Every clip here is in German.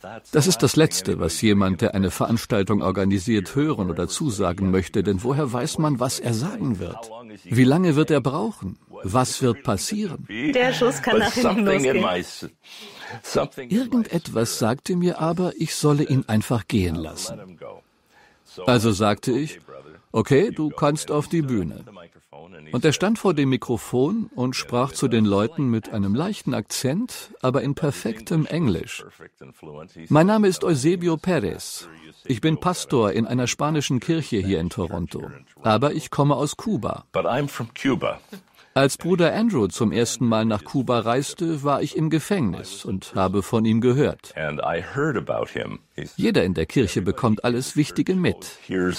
Das ist das Letzte, was jemand, der eine Veranstaltung organisiert, hören oder zusagen möchte, denn woher weiß man, was er sagen wird? Wie lange wird er brauchen? Was wird passieren? Der Schuss kann nach hinten losgehen. Irgendetwas sagte mir aber, ich solle ihn einfach gehen lassen. Also sagte ich, okay, du kannst auf die Bühne. Und er stand vor dem Mikrofon und sprach zu den Leuten mit einem leichten Akzent, aber in perfektem Englisch. Mein Name ist Eusebio Perez. Ich bin Pastor in einer spanischen Kirche hier in Toronto, aber ich komme aus Kuba. Als Bruder Andrew zum ersten Mal nach Kuba reiste, war ich im Gefängnis und habe von ihm gehört. Jeder in der Kirche bekommt alles Wichtige mit.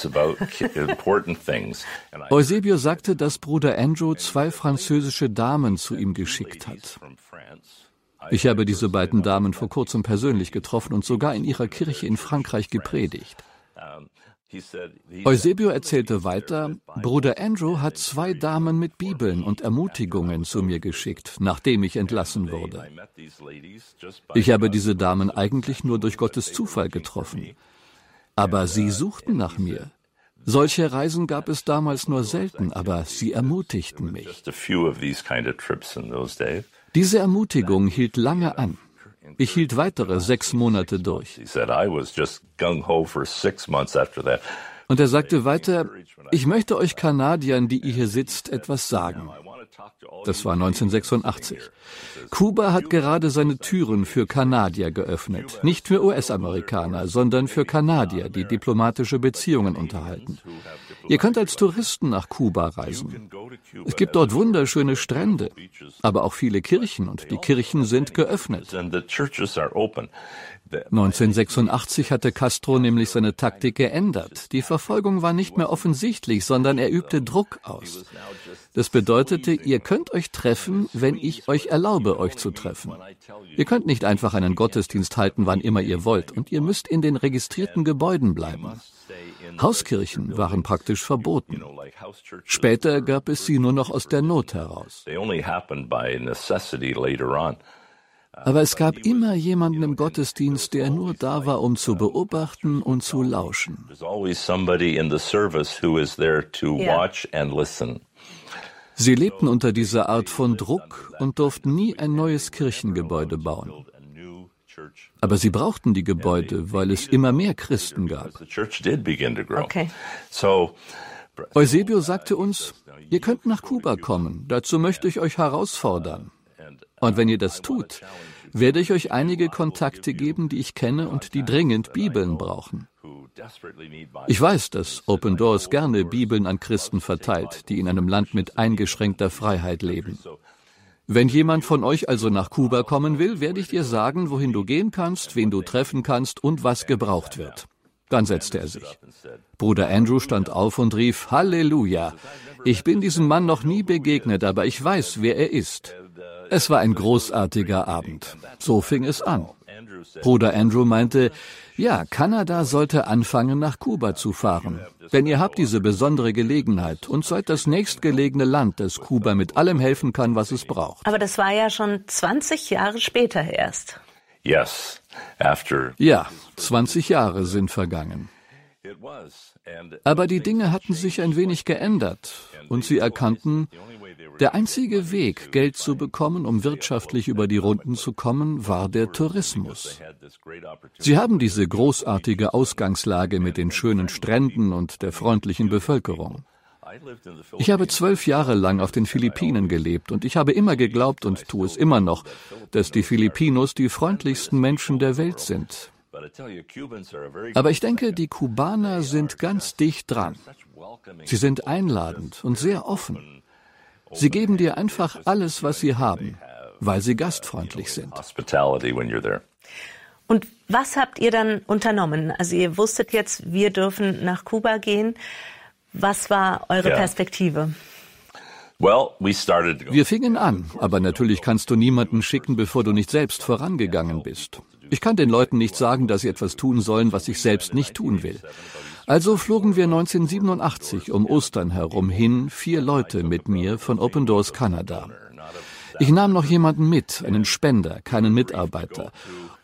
Eusebio sagte, dass Bruder Andrew 2 französische Damen zu ihm geschickt hat. Ich habe diese beiden Damen vor kurzem persönlich getroffen und sogar in ihrer Kirche in Frankreich gepredigt. Eusebio erzählte weiter, Bruder Andrew hat 2 Damen mit Bibeln und Ermutigungen zu mir geschickt, nachdem ich entlassen wurde. Ich habe diese Damen eigentlich nur durch Gottes Zufall getroffen. Aber sie suchten nach mir. Solche Reisen gab es damals nur selten, aber sie ermutigten mich. Diese Ermutigung hielt lange an. Ich hielt weitere 6 Monate durch. Und er sagte weiter, ich möchte euch Kanadiern, die ihr hier sitzt, etwas sagen. Das war 1986. Kuba hat gerade seine Türen für Kanadier geöffnet. Nicht für US-Amerikaner, sondern für Kanadier, die diplomatische Beziehungen unterhalten. Ihr könnt als Touristen nach Kuba reisen. Es gibt dort wunderschöne Strände, aber auch viele Kirchen und die Kirchen sind geöffnet. 1986 hatte Castro nämlich seine Taktik geändert. Die Verfolgung war nicht mehr offensichtlich, sondern er übte Druck aus. Das bedeutete, ihr könnt euch treffen, wenn ich euch erlaube, euch zu treffen. Ihr könnt nicht einfach einen Gottesdienst halten, wann immer ihr wollt, und ihr müsst in den registrierten Gebäuden bleiben. Hauskirchen waren praktisch verboten. Später gab es sie nur noch aus der Not heraus. Aber es gab immer jemanden im Gottesdienst, der nur da war, um zu beobachten und zu lauschen. Sie lebten unter dieser Art von Druck und durften nie ein neues Kirchengebäude bauen. Aber sie brauchten die Gebäude, weil es immer mehr Christen gab. Okay. Eusebio sagte uns, ihr könnt nach Kuba kommen, dazu möchte ich euch herausfordern. Und wenn ihr das tut, werde ich euch einige Kontakte geben, die ich kenne und die dringend Bibeln brauchen. Ich weiß, dass Open Doors gerne Bibeln an Christen verteilt, die in einem Land mit eingeschränkter Freiheit leben. Wenn jemand von euch also nach Kuba kommen will, werde ich dir sagen, wohin du gehen kannst, wen du treffen kannst und was gebraucht wird. Dann setzte er sich. Bruder Andrew stand auf und rief, Halleluja! Ich bin diesem Mann noch nie begegnet, aber ich weiß, wer er ist. Es war ein großartiger Abend. So fing es an. Bruder Andrew meinte, ja, Kanada sollte anfangen, nach Kuba zu fahren. Denn ihr habt diese besondere Gelegenheit und seid das nächstgelegene Land, das Kuba mit allem helfen kann, was es braucht. Aber das war ja schon 20 Jahre später erst. Ja, 20 Jahre sind vergangen. Aber die Dinge hatten sich ein wenig geändert und sie erkannten, der einzige Weg, Geld zu bekommen, um wirtschaftlich über die Runden zu kommen, war der Tourismus. Sie haben diese großartige Ausgangslage mit den schönen Stränden und der freundlichen Bevölkerung. Ich habe 12 Jahre lang auf den Philippinen gelebt und ich habe immer geglaubt und tue es immer noch, dass die Filipinos die freundlichsten Menschen der Welt sind. Aber ich denke, die Kubaner sind ganz dicht dran. Sie sind einladend und sehr offen. Sie geben dir einfach alles, was sie haben, weil sie gastfreundlich sind. Und was habt ihr dann unternommen? Also ihr wusstet jetzt, wir dürfen nach Kuba gehen. Was war eure Perspektive? Wir fingen an, aber natürlich kannst du niemanden schicken, bevor du nicht selbst vorangegangen bist. Ich kann den Leuten nicht sagen, dass sie etwas tun sollen, was ich selbst nicht tun will. Also flogen wir 1987 um Ostern herum hin, 4 Leute mit mir von Open Doors Kanada. Ich nahm noch jemanden mit, einen Spender, keinen Mitarbeiter.